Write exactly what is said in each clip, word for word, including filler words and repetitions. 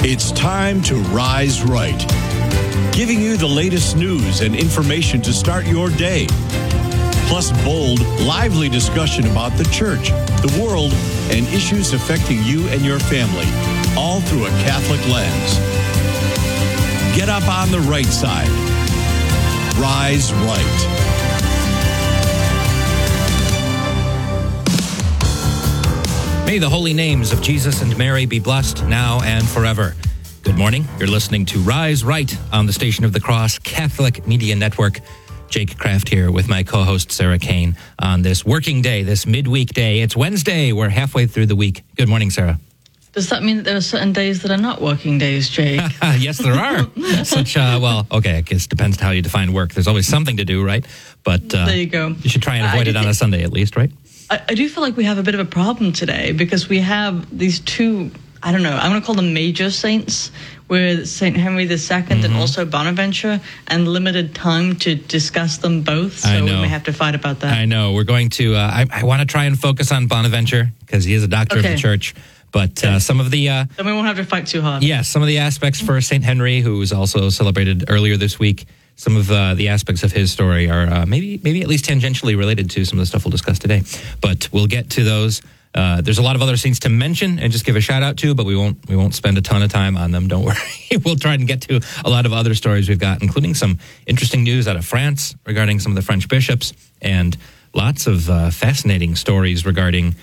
It's time to Rise Right, giving you the latest news and information to start your day. Plus bold, lively discussion about the church, the world, and issues affecting you and your family, all through a Catholic lens. Get up on the right side. Rise Right. May the holy names of Jesus and Mary be blessed now and forever. Good morning. You're listening to Rise Right on the Station of the Cross Catholic Media Network. Jake Kraft here with my co-host Sarah Kane on this working day, this midweek day. It's Wednesday. We're halfway through the week. Good morning, Sarah. Does that mean that there are certain days that are not working days, Jake? Yes, there are. Such, uh, well, okay, I guess it depends on how you define work. There's always something to do, right? But uh, there you go. You should try and avoid it on a Sunday at least, right? I, I do feel like we have a bit of a problem today because we have these two, I don't know, I'm going to call them major saints, with Saint Henry the Second mm-hmm. and also Bonaventure, and limited time to discuss them both, so we may have to fight about that. I know. We're going to, uh, I, I want to try and focus on Bonaventure because he is a doctor okay. of the church. But uh, some of the... Uh, then we won't have to fight too hard. Yes, yeah, some of the aspects for Saint Henry, who was also celebrated earlier this week, some of uh, the aspects of his story are uh, maybe maybe at least tangentially related to some of the stuff we'll discuss today. But we'll get to those. Uh, there's a lot of other saints to mention and just give a shout out to, but we won't we won't spend a ton of time on them. Don't worry. We'll try and get to a lot of other stories we've got, including some interesting news out of France regarding some of the French bishops, and lots of uh, fascinating stories regarding...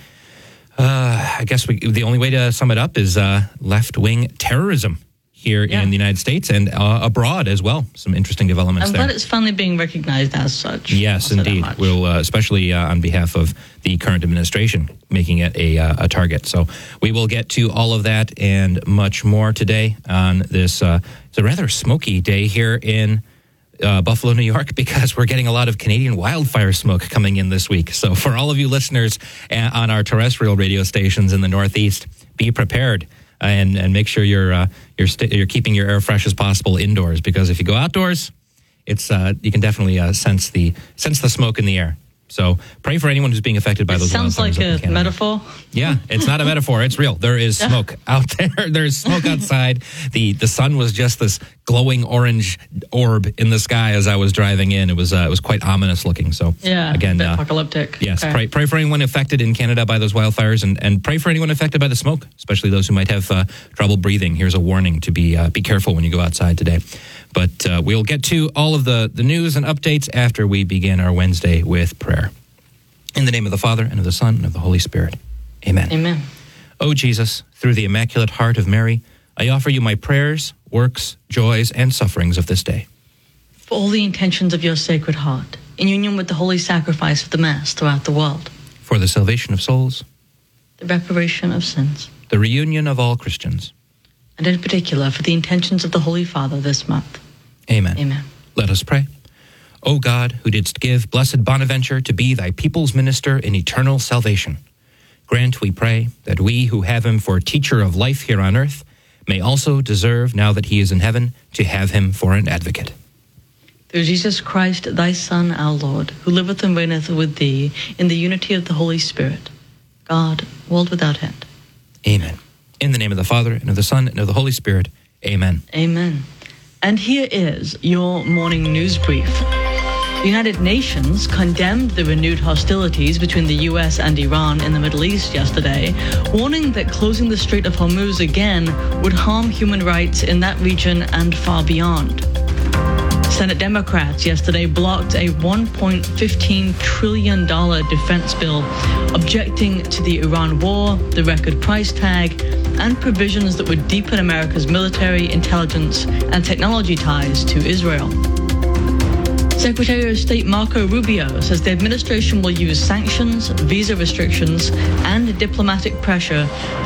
Uh, I guess we, the only way to sum it up is uh, left-wing terrorism here yeah. in the United States and uh, abroad as well. Some interesting developments I'm there. glad it's finally being recognized as such. Yes, indeed. We'll, uh, especially uh, on behalf of the current administration, making it a, uh, a target. So we will get to all of that and much more today on this. Uh, it's a rather smoky day here in Uh, Buffalo, New York, because we're getting a lot of Canadian wildfire smoke coming in this week. So for all of you listeners uh, on our terrestrial radio stations in the Northeast, be prepared and, and make sure you're uh, you're st- you're keeping your air fresh as possible indoors, because if you go outdoors, it's uh, you can definitely uh, sense the sense the smoke in the air. So pray for anyone who's being affected by it those wildfires. Sounds like a metaphor. Yeah, it's not a metaphor. It's real. There is smoke out there. There's smoke outside. The the sun was just this glowing orange orb in the sky as I was driving in. It was uh, it was quite ominous looking. So yeah, again, a bit uh, apocalyptic. Yes, okay. pray pray for anyone affected in Canada by those wildfires, and, and pray for anyone affected by the smoke, especially those who might have uh, trouble breathing. Here's a warning to be uh, be careful when you go outside today. But uh, we'll get to all of the, the news and updates after we begin our Wednesday with prayer. In the name of the Father, and of the Son, and of the Holy Spirit. Amen. Amen. O Jesus, through the Immaculate Heart of Mary, I offer you my prayers, works, joys, and sufferings of this day. For all the intentions of your Sacred Heart, in union with the holy sacrifice of the Mass throughout the world. For the salvation of souls. The reparation of sins. The reunion of all Christians. And in particular, for the intentions of the Holy Father this month. Amen. Amen. Let us pray. O God, who didst give blessed Bonaventure to be thy people's minister in eternal salvation, grant, we pray, that we who have him for teacher of life here on earth may also deserve, now that he is in heaven, to have him for an advocate. Through Jesus Christ, thy Son, our Lord, who liveth and reigneth with thee in the unity of the Holy Spirit, God, world without end. Amen. In the name of the Father, and of the Son, and of the Holy Spirit. Amen. Amen. And here is your morning news brief. The United Nations condemned the renewed hostilities between the U S and Iran in the Middle East yesterday, warning that closing the Strait of Hormuz again would harm human rights in that region and far beyond. Senate Democrats yesterday blocked a one point one five trillion dollars defense bill, objecting to the Iran war, the record price tag, and provisions that would deepen America's military, intelligence, and technology ties to Israel. Secretary of State Marco Rubio says the administration will use sanctions, visa restrictions, and diplomatic pressure